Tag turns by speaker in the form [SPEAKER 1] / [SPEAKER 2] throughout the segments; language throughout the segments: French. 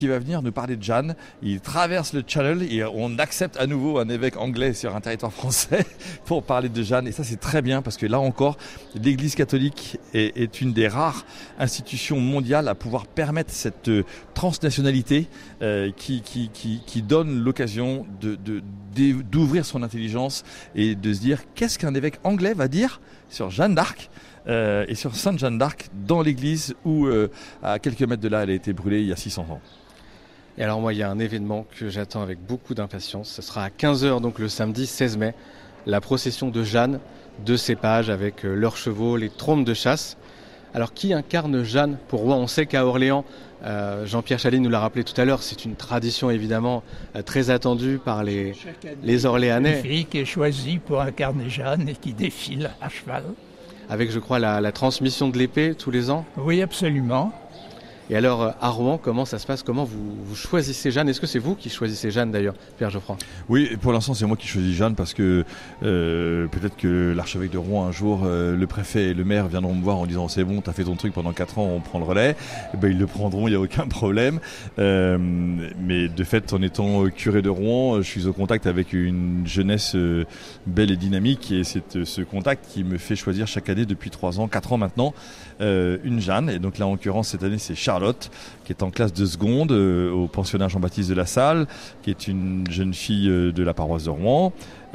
[SPEAKER 1] qui va venir nous parler de Jeanne. Il traverse le Channel et on accepte à nouveau un évêque anglais sur un territoire français pour parler de Jeanne. Et ça, c'est très bien parce que là encore, l'Église catholique est une des rares institutions mondiales à pouvoir permettre cette transnationalité qui donne l'occasion d'ouvrir son intelligence et de se dire qu'est-ce qu'un évêque anglais va dire sur Jeanne d'Arc et sur Sainte Jeanne d'Arc dans l'église où à quelques mètres de là elle a été brûlée il y a 600 ans.
[SPEAKER 2] Et alors moi, il y a un événement que j'attends avec beaucoup d'impatience. Ce sera à 15h, donc le samedi 16 mai, la procession de Jeanne, de cépage avec leurs chevaux, les trompes de chasse. Alors qui incarne Jeanne pour roi? On sait qu'à Orléans, Jean-Pierre Chaline nous l'a rappelé tout à l'heure, c'est une tradition évidemment très attendue par les Orléanais.
[SPEAKER 3] Une fille qui est choisie pour incarner Jeanne et qui défile à cheval.
[SPEAKER 2] Avec, je crois, la transmission de l'épée tous les ans.
[SPEAKER 3] Oui, absolument.
[SPEAKER 2] Et alors, à Rouen, comment ça se passe? Comment vous choisissez Jeanne? Est-ce que c'est vous qui choisissez Jeanne d'ailleurs, Pierre Geoffroy?
[SPEAKER 1] Oui, pour l'instant, c'est moi qui choisis Jeanne parce que peut-être que l'archevêque de Rouen, un jour, le préfet et le maire viendront me voir en disant c'est bon, t'as fait ton truc pendant 4 ans, on prend le relais. Et ben, ils le prendront, il n'y a aucun problème. Mais de fait, en étant curé de Rouen, je suis au contact avec une jeunesse belle et dynamique et c'est ce contact qui me fait choisir chaque année depuis 3 ans, 4 ans maintenant, une Jeanne. Et donc là, en l'occurrence, cette année, c'est Charlotte, qui est en classe de seconde au pensionnat Jean-Baptiste de la Salle, qui est une jeune fille de la paroisse de Rouen,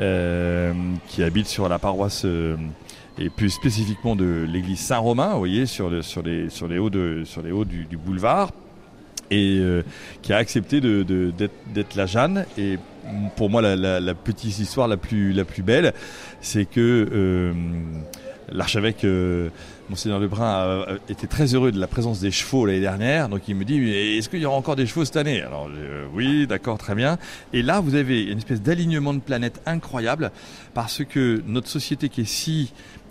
[SPEAKER 1] qui habite sur la paroisse et plus spécifiquement de l'église Saint-Romain, vous voyez, sur les hauts du boulevard, et qui a accepté d'être la Jeanne. Et pour moi, la petite histoire la plus belle, c'est que l'archevêque Monseigneur Lebrun était très heureux de la présence des chevaux l'année dernière, donc il me dit est-ce qu'il y aura encore des chevaux cette année? Alors oui, d'accord, très bien. Et là vous avez une espèce d'alignement de planètes incroyable parce que notre société qui est si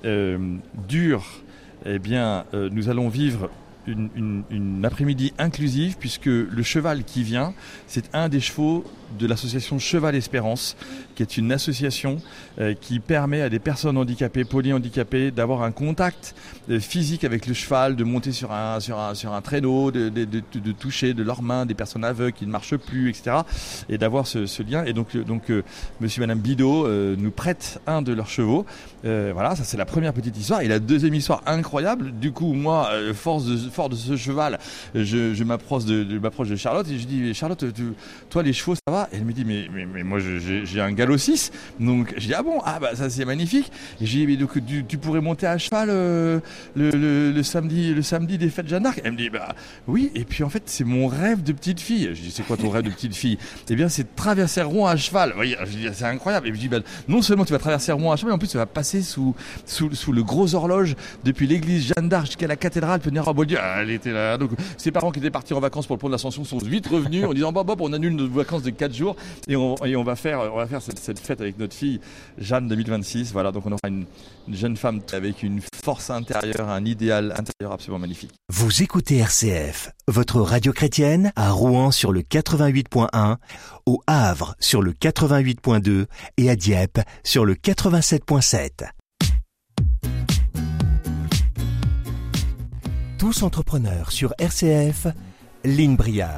[SPEAKER 1] dure, eh bien nous allons vivre une après-midi inclusive puisque le cheval qui vient, c'est un des chevaux de l'association Cheval Espérance, qui est une association qui permet à des personnes handicapées, polyhandicapées, d'avoir un contact physique avec le cheval, de monter sur un traîneau, de toucher de leurs mains des personnes aveugles qui ne marchent plus, etc. Et d'avoir ce lien. Et donc monsieur et madame Bidot nous prêtent un de leurs chevaux. Voilà, ça c'est la première petite histoire. Et la deuxième histoire incroyable, du coup moi, fort de ce cheval, je m'approche de Charlotte et je dis Charlotte, toi les chevaux ça va? Et elle me dit mais moi j'ai un galop 6, donc je dis ah bon, ah bah ça c'est magnifique. Et j'ai dit mais donc tu pourrais monter à cheval le samedi des fêtes Jeanne d'Arc? Elle me dit bah oui, et puis en fait c'est mon rêve de petite fille. Je dis c'est quoi ton rêve de petite fille? Eh bien c'est de traverser Rouen à cheval. Oui, je dis c'est incroyable. Et je dis bah non seulement tu vas traverser Rouen à cheval, mais en plus tu vas passer sous le gros horloge depuis l'église Jeanne d'Arc jusqu'à la cathédrale Penera-Boldieu. Elle était là. Donc ses parents qui étaient partis en vacances pour le pont de l'Ascension sont vite revenus en disant Bob on annule nos vacances de 4 jours et on va faire cette fête avec notre fille Jeanne 2026. Voilà, donc on aura une jeune femme avec une force intérieure, un idéal intérieur absolument magnifique.
[SPEAKER 4] Vous écoutez RCF, votre radio chrétienne, à Rouen sur le 88.1, au Havre sur le 88.2 et à Dieppe sur le 87.7. Tous entrepreneurs sur RCF, Lynn Briard.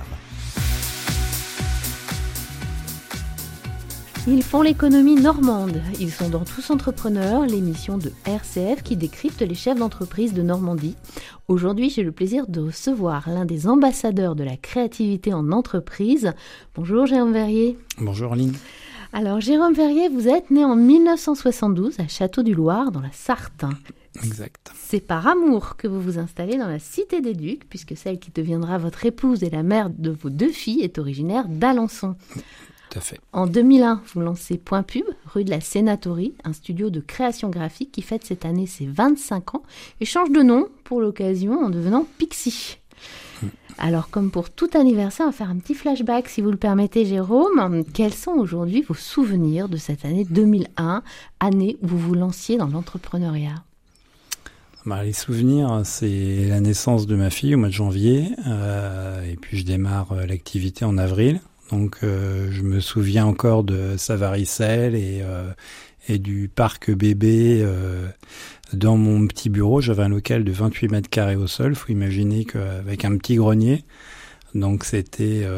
[SPEAKER 5] Ils font l'économie normande. Ils sont dans Tous Entrepreneurs, l'émission de RCF qui décrypte les chefs d'entreprise de Normandie. Aujourd'hui, j'ai le plaisir de recevoir l'un des ambassadeurs de la créativité en entreprise. Bonjour Jérôme Verrier.
[SPEAKER 6] Bonjour Lynn.
[SPEAKER 5] Alors Jérôme Verrier, vous êtes né en 1972 à Château-du-Loir dans la Sarthe.
[SPEAKER 6] Exact.
[SPEAKER 5] C'est par amour que vous vous installez dans la Cité des Ducs, puisque celle qui deviendra votre épouse et la mère de vos 2 filles est originaire d'Alençon.
[SPEAKER 6] Tout à fait.
[SPEAKER 5] En 2001, vous lancez Point Pub, rue de la Sénatorie, un studio de création graphique qui fête cette année ses 25 ans et change de nom pour l'occasion en devenant Pixie. Alors, comme pour tout anniversaire, on va faire un petit flashback, si vous le permettez, Jérôme. Quels sont aujourd'hui vos souvenirs de cette année 2001, année où vous vous lanciez dans l'entrepreneuriat?
[SPEAKER 6] Les souvenirs, c'est la naissance de ma fille au mois de janvier, et puis je démarre l'activité en avril. Donc je me souviens encore de Savaricelle et du parc bébé dans mon petit bureau. J'avais un local de 28 mètres carrés au sol. Il faut imaginer qu'avec un petit grenier, Donc c'était